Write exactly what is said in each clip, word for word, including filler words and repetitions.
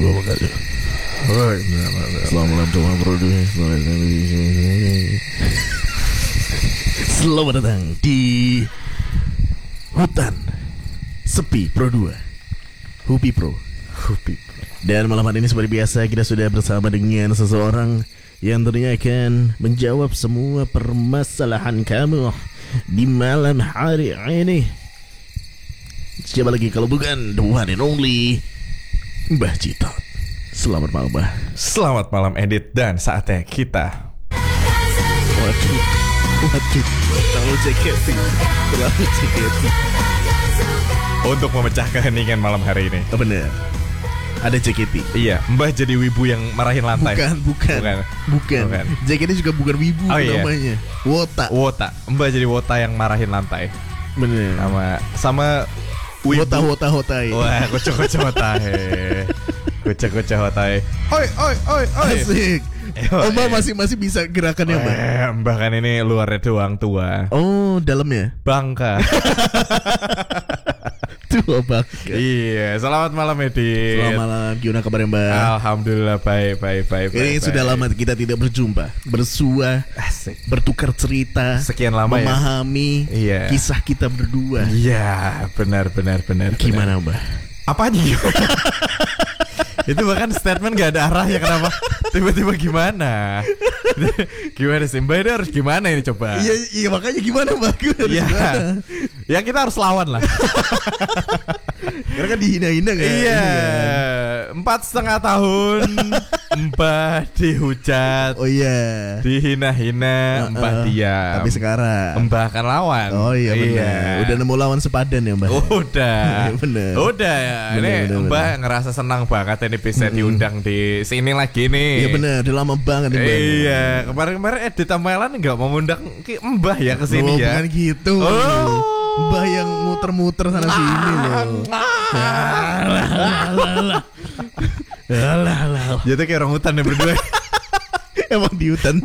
warahmatullahi wabarakatuh. Selamat malam teman produksi. Selamat datang di Hutan Sepi Pro dua, Hupi Pro. Hupi Pro. Dan malam hari ini seperti biasa kita sudah bersama dengan seseorang yang tentunya akan menjawab semua permasalahan kamu di malam hari ini. Siapa lagi kalau bukan the one and only Mbah Citot. Selamat malam Mbah. Selamat malam Edit, dan saatnya kita Waduh, waduh, terlalu ceketi, terlalu ceketi untuk memecah keheningan malam hari ini. Oh, bener, ada J K T. Iya, Mbah jadi wibu yang marahin lantai. Bukan, bukan, bukan, bukan. bukan. J K T juga bukan wibu oh, iya. namanya. Wota. Wota, Mbah jadi Wota yang marahin lantai. Bener. Sama sama wibu. Wota, wota, hotai. Wah, kocok-kocok hotai. Kocok-kocok hotai. Oi, oi, oi, oi. Asik. Oh, Mbah masih masih bisa gerakannya Mbah. Eh, Mbah kan ini luarnya doang tua. Oh, dalamnya Bangka. Tua bangka. Iya, selamat malam Edit. Selamat malam, gimana kabarnya Mbah? Alhamdulillah baik, baik, baik. Ini baik, sudah baik. lama kita tidak berjumpa, bersua, Asik. bertukar cerita, Sekian lama ya. memahami Iya. kisah kita berdua. Iya, benar, benar, benar. Gimana Mbah? Apanya? Itu bahkan statement gak ada arahnya, kenapa tiba-tiba gimana? Gimana sih Mbak, ini harus gimana ini coba? Iya, iya makanya gimana Mbak? Iya, ya kita harus lawan lah. Karena kan dihina-hina kan. Iya, empat setengah tahun Mbah dihujat. Oh iya. Dihina-hina, uh, Mbah uh, diam. Tapi sekarang Mbah akan lawan. Oh iya benar. Iya. Udah nemu lawan sepadan ya Mbah? Udah. Bener. Udah ya. Bener, Ini bener, Mbah bener. ngerasa senang banget ini bisa Mm-mm. diundang di sini lagi nih. Iya benar, udah lama banget nih Mbah. Iya, kemarin-kemarin Edit Tamalan nggak mau ngundang Ki Mbah ya ke sini Oh, ya. bukan gitu. Oh. Mbah yang muter-muter sana sini loh. Alah, alah. Jadi kayak orang hutan ya berdua. Emang di hutan.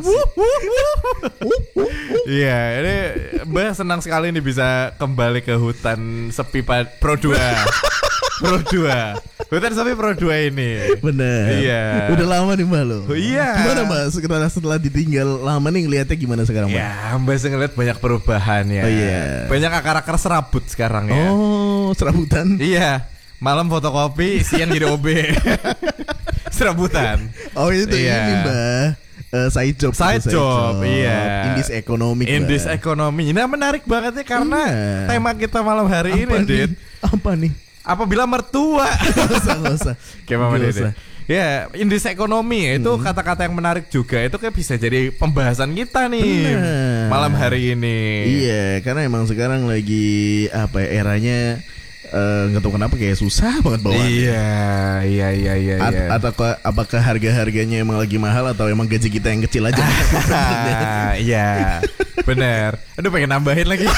Iya, ini Mbah senang sekali nih bisa kembali ke hutan sepi pad- Pro dua. Pro dua. Hutan sepi Pro dua ini. Bener. Iya. Udah lama nih Mbah lo. Oh, iya. Gimana Mbah setelah setelah ditinggal lama nih ngeliatnya gimana sekarang Mbah? Ya, Mbah sih ngeliat banyak perubahan ya. Oh, iya. Banyak akar-akar serabut sekarang ya. Oh, serabutan. Iya. Malam fotokopi, siang jadi O B. Serabutan. Oh itu Iya. ini Mbah. Uh, side job. Side job, iya. Indis ekonomi. Indis ekonomi. Nah, menarik banget ya karena Iya. tema kita malam hari Apa ini, nih? Dit. Apa nih? Apabila mertua. Gak usah, gak usah. Kayak Mama Gak Dede. usah. Ya, indis ekonomi itu Hmm. kata-kata yang menarik juga. Itu kayak bisa jadi pembahasan kita nih Bener. malam hari ini. Iya, karena emang sekarang lagi apa ya, eranya eh, nggak tahu kenapa kayak susah banget bawaannya. Iya, iya, iya, iya. At- iya. atau ke- apakah harga-harganya emang lagi mahal atau emang gaji kita yang kecil aja? Ah, iya, bener. Aduh, pengen nambahin lagi.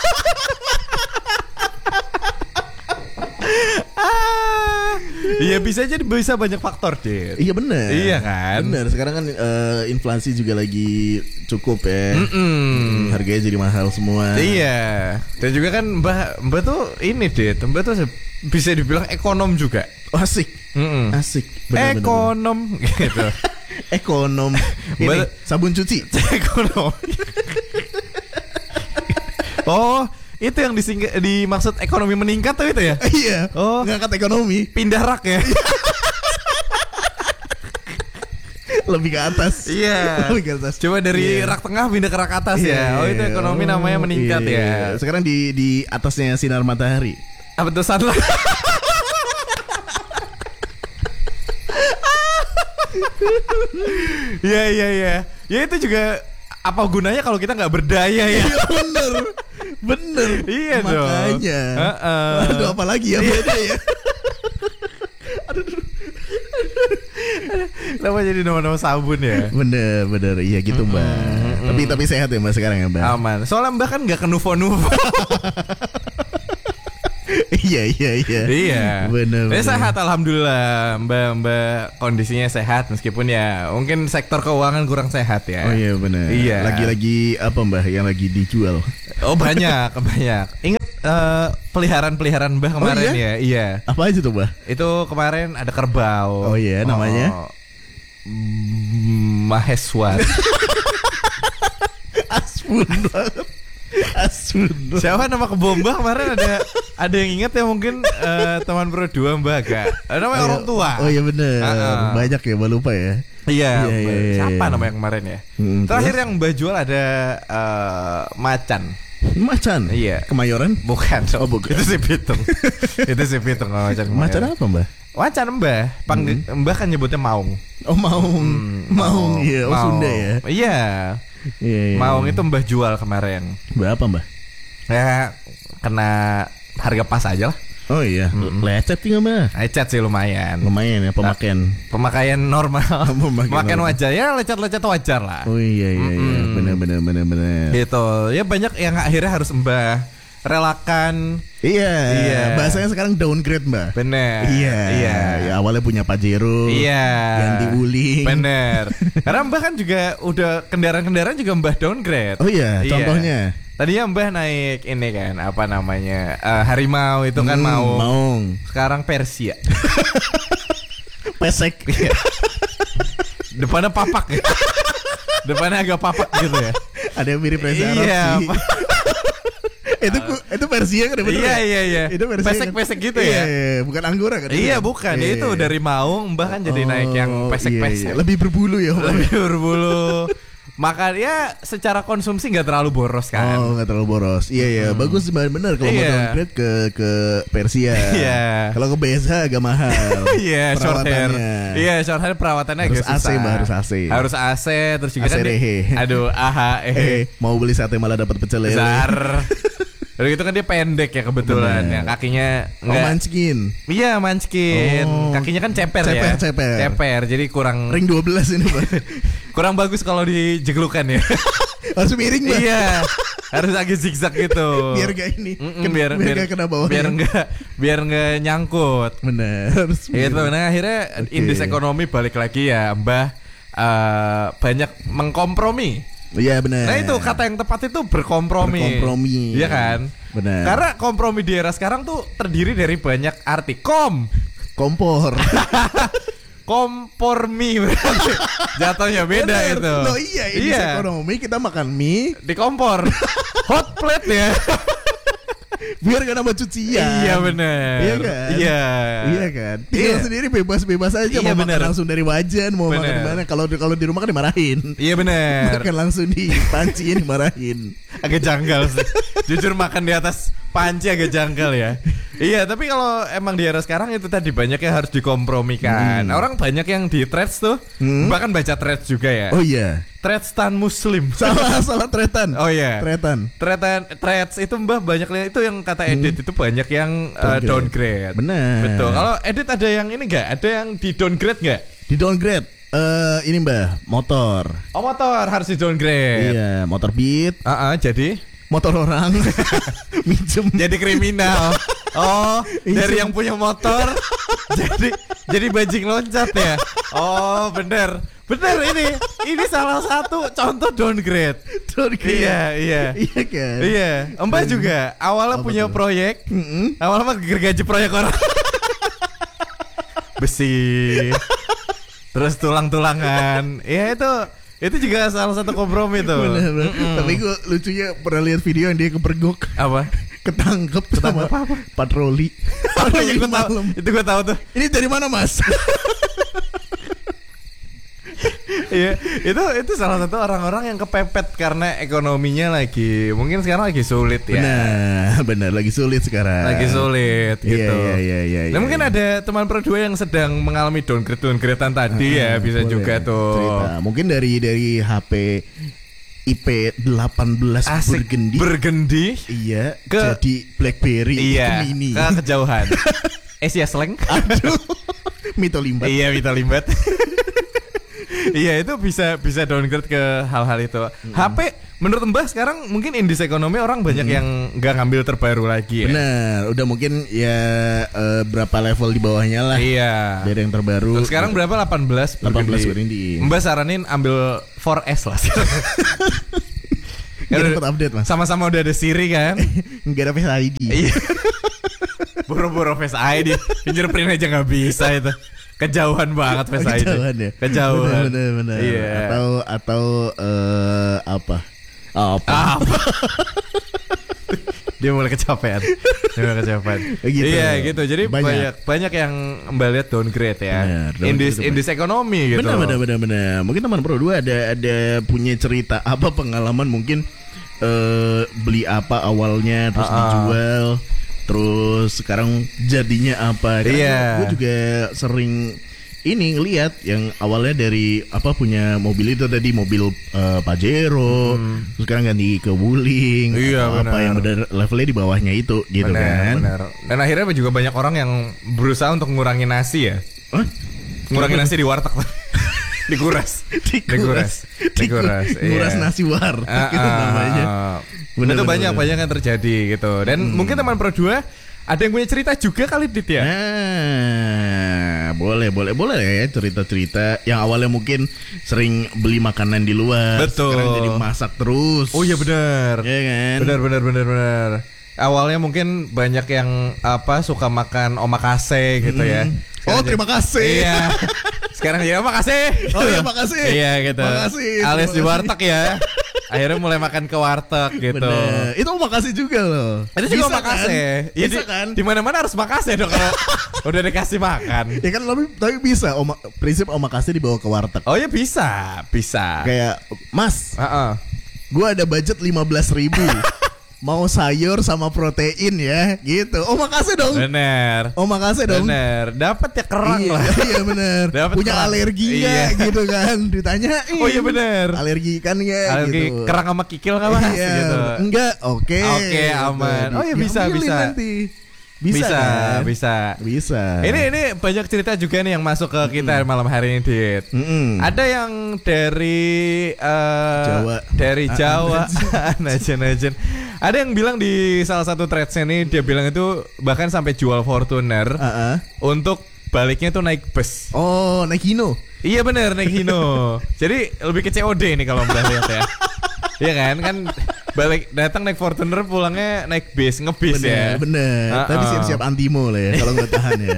Ah, iya, bisa jadi bisa banyak faktor, Dit. Iya benar. Iya kan? Benar. Sekarang kan eh, inflasi juga lagi cukup ya. Mm-mm. Hmm, harganya jadi mahal semua. Iya. Dan juga kan Mbah Mbah tuh ini, Dit. Mbah tuh se- bisa dibilang ekonom juga. Oh, asik. Mm-mm. Asik. Benar, benar, Ekonom gitu. benar. Ekonom. Ini Bener. sabun cuci. Ekonom. Oh, itu yang disingg- dimaksud ekonomi meningkat tuh itu ya? Iya. Oh. Ngangkat ekonomi. Pindah rak ya? Lebih ke atas. Iya. Lebih ke atas. Coba dari Iya. rak tengah pindah ke rak atas Iya, ya. Oh, itu iya. ekonomi namanya Oh, meningkat iya. ya. Sekarang di di atasnya sinar matahari. Apa tuh sunlight? Iya, iya, iya. Ya itu juga apa gunanya kalau kita nggak berdaya ya? Iya bener. Bener. Iya dong. Makanya. Uh-uh. Aduh apalagi ya beda ya. Kenapa jadi nama-nama sabun ya? Bener bener. Iya gitu Mbak. Mm-mm. Tapi tapi sehat ya Mbak sekarang ya Mbak. Aman. Soalnya Mbak kan nggak ke Nuvo-Nuvo. Iya iya iya. Iya. Benar. Saya sehat alhamdulillah, Mbak Mbak kondisinya sehat meskipun ya mungkin sektor keuangan kurang sehat ya. Oh iya benar. Iya. Lagi-lagi apa Mbah yang lagi dijual? Oh banyak banyak. Ingat uh, peliharaan-peliharaan Mbah kemarin oh, iya? ya? Iya. Apa aja tuh Mbah? Itu kemarin ada kerbau. Oh iya namanya? Oh, Maheswar. Aspun banget. Asun. Siapa nama kebomba kemarin ada ada yang ingat ya mungkin uh, teman Pro dua Mbak Aga. Namanya oh, orang tua. Oh iya benar. Uh-uh. Banyak ya, Mbak lupa ya. Iya. iya, iya, iya siapa iya. nama yang kemarin ya? Hmm, Terakhir terus? yang Mbak jual ada uh, macan. Macan. Iya. Kemayoran? Bukan. Oh, bukan. Itu si Pitung. Itu si Pitung macan. Macan apa Mbak? Macan Mbah. Panggil Hmm. Mbah kan nyebutnya maung. Oh maung. Hmm, maung iya. Oh Maung. Sunda ya. Iya. Iya, iya. Maung itu Mbah jual kemarin. Mbak apa Mbak? Ya kena harga pas aja lah. Oh iya. Mm-mm. Lecet tinggal Mbak. Lecet sih lumayan. Lumayan ya pemakaian. Pemakaian normal. Pemakaian Pemakaian normal. wajar ya, lecet-lecet wajar lah. Oh iya iya iya. Mm-mm. Benar benar benar benar. Gitu. Ya banyak yang akhirnya harus Mbah relakan. Iya. Iya. Bahasanya sekarang downgrade Mbak. Bener. Iya. Iya. Ya awalnya punya Pajero. Iya. Ganti uling. Bener. Karena Mbah kan juga udah kendaraan-kendaraan juga Mbah downgrade. Oh iya. Contohnya. Tadinya Mbah naik ini kan apa namanya uh, harimau itu kan Hmm, mau. Maung. Sekarang Persia. Pesek. Depannya papak ya. Depannya agak papak gitu ya. Ada yang mirip Reza Arab Iya. sih. itu itu Persia kan bener Iya ya? iya iya. Itu Persia Pesek-pesek kan? gitu Iya, ya. iya, bukan Anggora kan? Iya kan? bukan. Iya, Itu iya. dari Maung Mbah kan jadi naik yang Oh, pesek-pesek. iya, iya. Lebih berbulu ya. Om. Lebih berbulu. Makanya secara konsumsi nggak terlalu boros kan. Oh nggak terlalu boros. Iya iya Hmm. bagus benar kalau mau Iya. downgrade ke ke Persia. Iya. Kalau ke B S H agak mahal. Iya short hair. Perawatannya. Iya short hair perawatannya Harus agak A C, susah. Mbak, harus A C. Harus A C terus juga A C kan dia- rehe. Aduh aha eh. Eh mau beli sate malah dapat pecel lele. Zar. Udah gitu kan dia pendek ya kebetulan. Bener. Yang kakinya Oh nggak- manskin. Iya manskin. Oh. Kakinya kan ceper, Ceper, ya. ceper. Ceper. Jadi kurang Ring dua belas ini Mbak. kurang bagus kalau dijeglukan ya. Harus miring Mbak. Iya. Harus agak zigzag gitu. Biar gak ini. Mm-mm, Ken- biar biar gak kena bawahnya. biar enggak biar enggak nyangkut. Bener. Harus Itu miring. nah akhirnya Oke. indeks ekonomi balik lagi ya Mbah eh, banyak mengkompromi. Iya benar. Nah itu kata yang tepat itu berkompromi. Berkompromi. Iya kan? Benar. Karena kompromi di era sekarang tuh terdiri dari banyak arti. Kom kompor. kompormi berarti. Jatuhnya beda Bener. itu. Loh iya ini Iya. ekonomi kita makan mie Di kompor. Hot plate ya. biar gak nambah cucian. Iya benar. Iya kan? Iya. Iya kan. Tinggal Iya. sendiri bebas-bebas aja Iya, mau bener. makan langsung dari wajan, mau makan Bener. di mana. Kalau di- kalau di rumah kan dimarahin. Iya benar. Makan langsung di panci dimarahin. Agak janggal sih. Jujur makan di atas panci agak janggal ya. Iya, tapi kalau emang di era sekarang itu tadi banyak yang harus dikompromikan. Hmm. Orang banyak yang di threads tuh, Hmm. bahkan baca threads juga ya. Oh iya. Threads tan muslim. Salah salah tretan. Oh iya. Tretan. Threads threads itu Mbah banyak lihat itu yang kata edit itu banyak yang uh, Downgrade. downgrade. Bener. Betul. Kalau edit ada yang ini enggak? Ada yang di downgrade enggak? Di downgrade. Eh ini Mbah, motor. Oh motor harus di downgrade. Iya, motor beat, Ah, ah, jadi motor orang. Minjem. jadi kriminal. Oh, dari Minjem. yang punya motor jadi jadi bajing loncat ya. Oh, bener. Bener ini. Ini salah satu contoh downgrade. Downgrade. Iya, iya. Iya kan? Iya, Mbak juga awalnya Apa punya tuh? proyek. Mm-mm. Awalnya mah gergaji proyek orang. Besi. Terus tulang-tulangan. Ya itu itu juga salah satu kompromi tuh. Bener, bener. Mm-mm. Tapi gue lucunya pernah lihat video yang dia kepergok, Apa? ketangkep sama Ketangkep apa? patroli. Oh, Apa itu yang gue tahu. malam? Itu gue tahu tuh. Ini dari mana Mas? Iya, itu itu salah satu orang-orang yang kepepet karena ekonominya lagi mungkin sekarang lagi sulit ya. Benar, benar lagi sulit sekarang. Lagi sulit Iya, gitu. iya, iya, iya, Nah, iya, mungkin iya. ada teman berdua yang sedang mengalami downgrade downgradean tadi ya, Ah, bisa boleh. juga tuh. Cerita. Mungkin dari dari H P I P delapan belas Asik Burgundy. bergendi. Iya, Ke- jadi BlackBerry Iya, ke mini. ke kejauhan. Asia Slang. Aduh. Mito limbat. Iya, Vita Limbat. Iya itu bisa bisa downgrade ke hal-hal itu. Hmm. H P menurut Mbah sekarang mungkin indis ekonomi orang banyak hmm. yang nggak ngambil terbaru lagi ya. Benar, udah mungkin ya uh, berapa level di bawahnya lah. Iya. Dari yang terbaru. Terus sekarang berapa? delapan belas delapan belas berindi. Mbah saranin ambil four S lah. Gak dapat update mas. Sama-sama udah ada Siri kan. Gak ada Face I D. Iya. Boro-boro Face I D, fingerprint aja nggak bisa itu. Kejauhan banget Face I D. Kejauhan ya. Kejauhan. Bener, bener, bener. Iya. Atau atau uh, apa? Oh, apa? apa? Dia mulai kecapean. Dia mulai kecapean. Gitu. Iya gitu. Jadi banyak banyak, banyak yang Mbak lihat downgrade ya. Bener, indis indis ekonomi gitu. Benar benar benar benar. Mungkin teman Pro dua ada ada punya cerita apa pengalaman mungkin uh, beli apa awalnya terus uh-uh. dijual. Terus sekarang jadinya apa? Karena iya. gue juga sering ini ngelihat yang awalnya dari apa punya mobil itu tadi mobil uh, Pajero, hmm. terus sekarang ganti ke Wuling, iya, atau apa yang benar levelnya di bawahnya itu, gitu bener, kan? Bener. Dan akhirnya juga banyak orang yang berusaha untuk ngurangin nasi ya, huh? ngurangin nasi di warteg. Dikuras, dikuras, dikuras, nguras iya. nasi war, uh, gitu namanya. Bener, itu banyak banyak yang terjadi gitu. Dan hmm. mungkin teman Pro dua ada yang punya cerita juga kali Dit ya. Nah, boleh boleh boleh ya cerita-cerita yang awalnya mungkin sering beli makanan di luar, betul. Sekarang jadi masak terus. Oh iya benar, ya kan? Benar benar benar benar. Awalnya mungkin banyak yang apa suka makan omakase gitu hmm. ya. Sekarang oh terima kasih. Iya. Sekarang ya makasih. Oh iya makasih. Iya gitu. Makasih. Alias di warteg ya. Akhirnya mulai makan ke warteg gitu. Bener. Itu makasih juga loh. Itu juga makasih. Kan? Ya, bisa di, kan? Di mana-mana harus makasih dong kalau udah dikasih makan. Ya kan tapi, tapi bisa oma, prinsip omakase dibawa ke warteg. Oh ya bisa, bisa. Kayak Mas. Uh-uh. Gue ada budget lima belas ribu. Mau sayur sama protein ya gitu. Oh makasih dong. Bener. Oh makasih dong. Bener. Dapat ya kerang iya, lah. Iya bener. Punya kerang. Alergi ya iya. Gitu kan. Ditanya. Oh iya bener. Alergi kan ya. Alergi gitu. kerang sama kikil nggak mas? Iya. Gitu. Enggak. Oke. Okay. Oke okay, aman. Oh ya bisa bisa. Nanti. Bisa, bisa, kan? bisa, bisa. Ini ini banyak cerita juga nih yang masuk ke kita mm. malam hari ini, Dit. Mm-mm. Ada yang dari uh, Jawa, dari Jawa, najen-najen. Ada yang bilang di salah satu threads ini dia bilang itu bahkan sampai jual Fortuner uh-uh. untuk baliknya tuh naik bus. Oh, naik Hino. Iya benar naik Hino. Jadi lebih ke C O D nih kalau Mbak lihat ya. Iya kan kan balik datang naik Fortuner pulangnya naik bis ngebis ya. Bener. Uh-uh. Tapi siap-siap antimo lah ya kalau nggak tahan ya.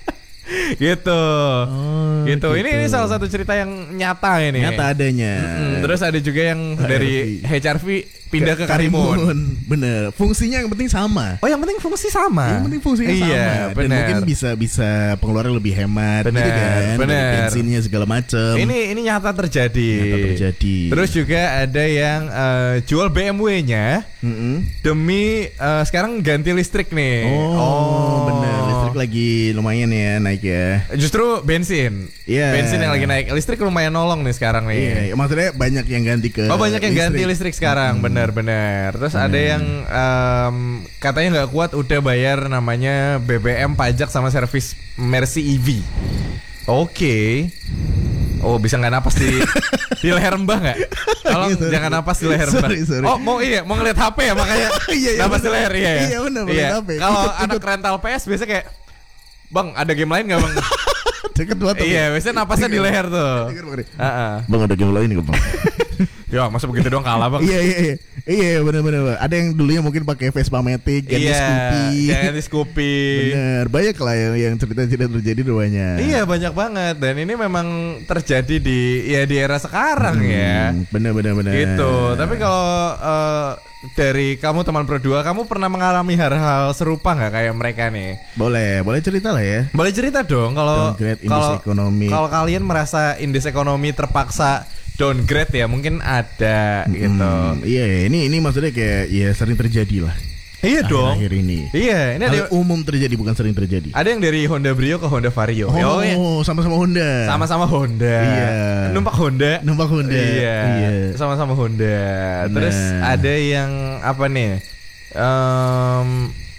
Gitu. Oh, gitu. gitu. Ini ini salah satu cerita yang nyata ini. Nyata adanya. Mm-hmm. Terus ada juga yang dari H R V pindah ke, ke Karimun. Karimun. Bener. Fungsinya yang penting sama. Oh, yang penting fungsi sama. Yang penting fungsinya iya, sama. Dan bener. mungkin bisa bisa pengeluaran lebih hemat. Bener, gitu kan. bener. Bensinnya segala macam. Ini ini nyata terjadi. Nyata terjadi. Terus juga ada yang uh, jual B M W-nya mm-hmm. demi uh, sekarang ganti listrik nih. Oh, oh, bener. Listrik lagi lumayan ya naik ya. Justru bensin. Iya. Yeah. Bensin yang lagi naik. Listrik lumayan nolong nih sekarang nih. Iya. Yeah. Maksudnya banyak yang ganti ke. Oh banyak yang listrik. ganti listrik sekarang. Hmm. Bener-bener. Terus bener. Ada yang um, katanya nggak kuat udah bayar namanya B B M pajak sama servis Mercy E V. Oke. Okay. Oh bisa nggak napas di di leher Mbah nggak? Tolong sorry, jangan napas di leher Mbah. Sorry, sorry. Oh mau iya mau ngeliat H P ya makanya iya, iya, napas bener. Di leher iya ya. Iya benar iya. H P. Kalau anak rental P S biasa kayak Bang ada game lain nggak bang? Deket banget. Iya biasanya napasnya di leher tuh. Uh-uh. Bang ada game lain nggak bang? Ya masa begitu doang kalah bang. Iya iya iya. Iya benar-benar. Ada yang dulunya mungkin pakai Vespa Matic, ganti iya, Scoopy. ganti Scoopy. Bener, banyak lah yang, yang cerita-cerita terjadi banyak. Iya banyak banget dan ini memang terjadi di ya di era sekarang hmm, ya. Benar-benar benar. Gitu. Tapi kalau uh, dari kamu teman Pro dua, kamu pernah mengalami hal-hal serupa nggak kayak mereka nih? Boleh, boleh cerita lah ya. Boleh cerita dong kalau kalau kalau kalian merasa indeks ekonomi terpaksa downgrade ya mungkin ada hmm, gitu. Iya, ini ini maksudnya kayak ya sering terjadi lah. Iya akhir dong. Akhir ini. Iya, ini hal ada umum terjadi bukan sering terjadi. Ada yang dari Honda Brio ke Honda Vario. Oh, ya. sama-sama Honda. Sama-sama Honda. Iya. Numpak Honda. Numpak Honda. Iya. iya. Sama-sama Honda. Nah. Terus ada yang apa nih? Um,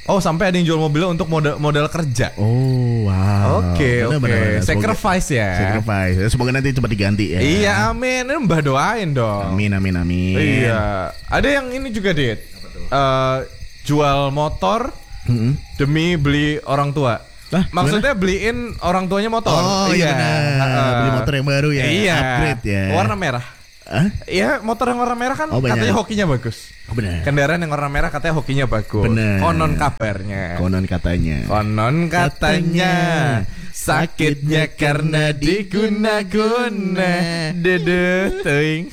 Oh, sampai ada yang jual mobilnya untuk modal modal kerja. Oh, wow. Oke, Benar, oke. benar, benar. Semoga- Sacrifice ya. Sacrifice. Semoga nanti cepat diganti ya. Iya, amin. Ini Mbah doain dong. Amin, amin, amin. Iya. Ada yang ini juga, Dit. Eh, jual motor Mm-mm. demi beli orang tua. Lah, Maksudnya beliin orang tuanya motor. Oh, iya benar. Ha-ha. Beli motor yang baru ya. Iya. Upgrade ya. Warna merah. Hah? Iya, motor yang warna merah kan Oh, banyak. katanya hokinya bagus. Oh, benar. Kendaraan yang warna merah katanya hokinya bagus. Bener. Konon kabarnya. Konon katanya. Konon katanya sakitnya karena diguna-guna. Dede ting.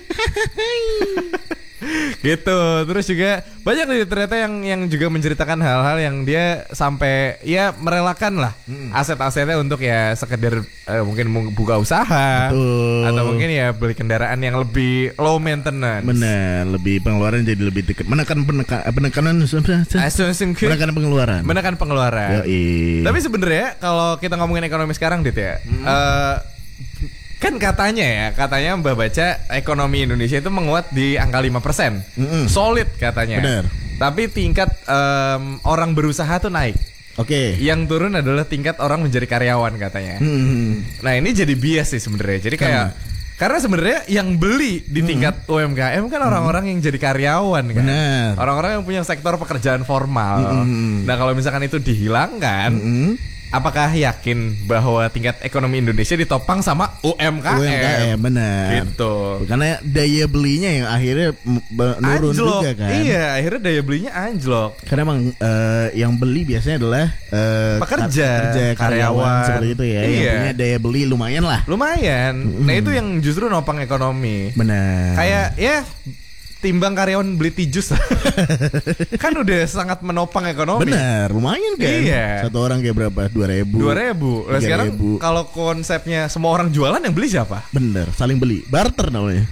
Gitu. Terus juga banyak nih ternyata yang yang juga menceritakan hal-hal yang dia sampai ya merelakan lah aset-asetnya untuk ya sekedar eh, mungkin mau buka usaha. Betul. Atau mungkin ya beli kendaraan yang lebih low maintenance. Benar, lebih pengeluaran jadi lebih dekat. Menekan peneka, penekanan Asumsi menekan pengeluaran. menekan pengeluaran. Yoi. Tapi sebenarnya kalau kita ngomongin ekonomi sekarang, Dit ya, eh, kan katanya ya, katanya Mbak baca ekonomi Indonesia itu menguat di angka lima persen. Mm-mm. Solid katanya. Benar. Tapi tingkat em, orang berusaha tuh naik. Oke. Yang turun adalah tingkat orang menjadi karyawan katanya. Hmm. Nah, ini jadi bias sih sebenarnya. Jadi kayak karena sebenarnya yang beli di tingkat U M K M kan orang-orang yang jadi karyawan kan. Benar. Orang-orang yang punya sektor pekerjaan formal. Mm-mm. Nah, kalau misalkan itu dihilangkan, Mm-mm. apakah yakin bahwa tingkat ekonomi Indonesia ditopang sama U M K M? U M K M benar. Gitu. Karena daya belinya yang akhirnya m- be- menurun Anjlok. juga kan. Iya, akhirnya daya belinya anjlok. Karena emang eh, yang beli biasanya adalah eh, Pekerja, pekerja, karyawan, karyawan. seperti itu ya. Yang Iya. punya daya beli lumayan lah. Lumayan. Nah, itu yang justru nopang ekonomi. Benar. Kayak ya timbang karyawan beli tijus kan udah sangat menopang ekonomi. Benar, lumayan kan. Iya. Satu orang kayak berapa? Dua ribu. Dua ribu. Nah, Tiga sekarang ribu. kalau konsepnya semua orang jualan yang beli siapa? Bener, saling beli. Barter namanya.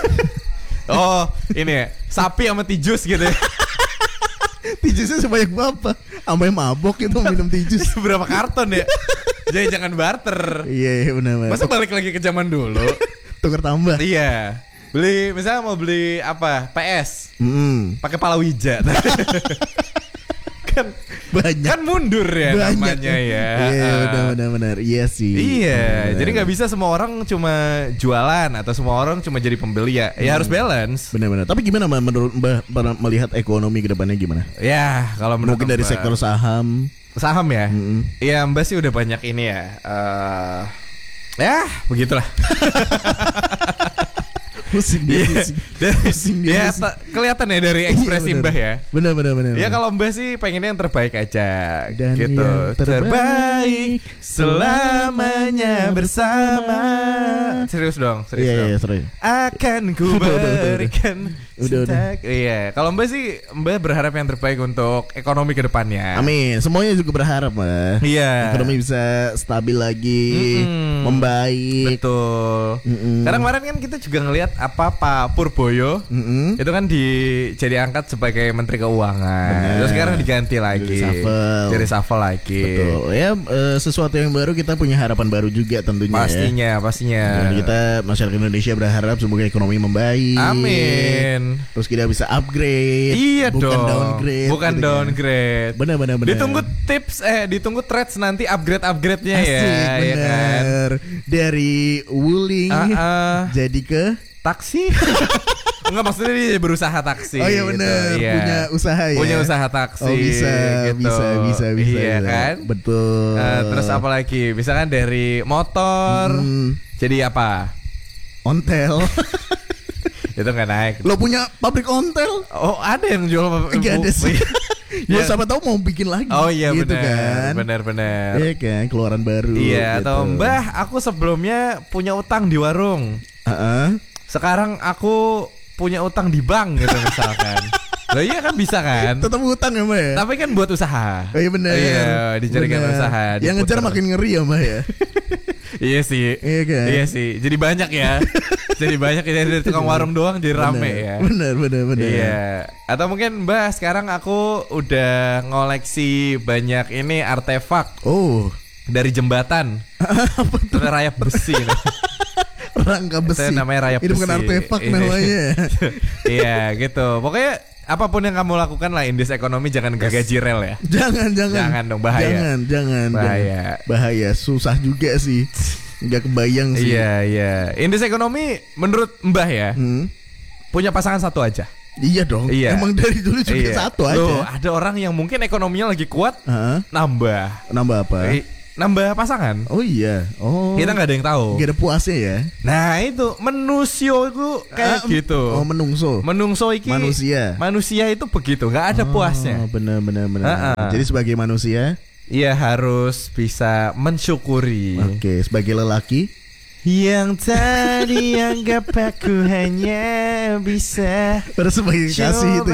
Oh, ini ya, sapi sama tijus gitu ya. Tijusnya sebanyak berapa? Sampai mabok itu minum tijus. Berapa karton ya? Jadi jangan barter. Iya, iya benar benar. Masa balik lagi ke zaman dulu? Tukar tambah. Iya. Beli misalnya mau beli apa? P S. Hmm. Pakai palawija. kan Banyak. kan mundur ya Banyak. namanya ya. Iya, Ah. benar benar benar. Iya sih. Iya, Benar. jadi nggak bisa semua orang cuma jualan atau semua orang cuma jadi pembeli ya. Ya harus balance. Benar-benar. Tapi gimana Mbak, menurut Mbak Mbak melihat ekonomi ke depannya gimana? Ya, kalau menurut Mungkin dari Mbak- sektor saham. saham ya. Mm-mm. Iya, Mbak sih udah banyak ini ya. eh ya, begitulah. Pusing dia, Iya. pusing. Dan- Pusing dia, ya, pusing. ta- kelihatan ya dari ekspresi Iya, benar. Mbah ya. Benar benar benar. Ya benar. kalau Mbah sih pengennya yang terbaik aja. Dan gitu. yang terbaik selamanya bersama. Serius dong, serius Iya dong. iya serius. Akan ku Udah, udah, udah. berikan Udah, udah. cinta- Iya, kalau Mbak sih Mbak berharap yang terbaik untuk ekonomi ke depannya. Amin. Semuanya juga berharap Mbak. Iya. Ekonomi bisa stabil lagi, Mm-mm. membaik. Betul. Mm-mm. Karena kemarin kan kita juga ngelihat apa Pak Purboyo Mm-mm. itu kan di jadi angkat sebagai Menteri Keuangan. Benar. Terus sekarang diganti lagi. Di reshuffle. Di reshuffle lagi. Betul. Ya eh, sesuatu yang baru, kita punya harapan baru juga tentunya. Pastinya, Ya. pastinya. Dan kita masyarakat Indonesia berharap semoga ekonomi membaik. Amin. Terus kita bisa upgrade. Iya bukan dong. downgrade. Bukan gitu kan. downgrade. Benar benar benar. Ditunggu tips eh ditunggu threads nanti upgrade-upgrade-nya ya, Asik, ya kan. bener. Dari Wuling Ah, ah. jadi ke Taksi? Enggak, maksudnya dia berusaha taksi. Oh iya benar, gitu. Iya. punya usaha ya. Punya usaha taksi. Oh bisa, gitu. bisa, bisa, bisa. Iya bisa. kan? Betul. Eh, terus apa lagi? Misalkan dari motor Hmm, jadi apa? ontel. Itu nggak naik. Lo punya pabrik ontel? Oh, ada yang jual Gak ada sih. Ya Ya. siapa tahu mau bikin lagi. Oh iya gitu benar, kan. benar-benar. Iya kan, keluaran baru. Iya, gitu. atau Mbah, aku sebelumnya punya utang di warung. Heeh. Sekarang aku punya utang di bank gitu misalkan. Loh iya kan bisa kan? Tetap hutang ya Mbak ya. Tapi kan buat usaha. Oh iya benar. Iya, dijadikan Benar. usaha. Yang ngejar diputer. makin ngeri ya Mbak ya. Iya sih. Iya kan? Iya sih. Jadi banyak ya. Jadi banyak ya dari tukang warung doang jadi rame Benar. ya. Benar benar benar. Iya. Atau mungkin Mbak sekarang aku udah ngoleksi banyak ini artefak Oh. dari jembatan. Apa tuh? Itu rayap besi. Rangka besi. Itu namanya rayap Itu bukan besi. artefak Iya. namanya. Iya gitu. Pokoknya apapun yang kamu lakukan lah in this ekonomi jangan gaji rel ya. Jangan, jangan. Jangan dong, bahaya. Jangan, jangan. Bahaya. Jangan. Bahaya, susah juga sih. Nggak kebayang sih. Iya, iya. In this ekonomi menurut Mbah ya, Hmm? punya pasangan satu aja. Iya dong. Iya. Emang dari dulu juga Iya. satu aja. Loh, ada orang yang mungkin ekonominya lagi kuat, Heeh. nambah. Nambah apa? Eh, nambah pasangan. Oh iya. Oh. Kita nggak ada yang tahu. Nggak ada puasnya ya. Nah itu menusio itu kayak Ah, gitu. Oh, menungso. Menungso iki Manusia. Manusia itu begitu, nggak ada puasnya. Oh, benar benar benar. Ah, ah. Jadi sebagai manusia, Iya harus bisa mensyukuri. oke, sebagai lelaki, Yang tadi anggap aku hanya bisa harus sebagai kasih itu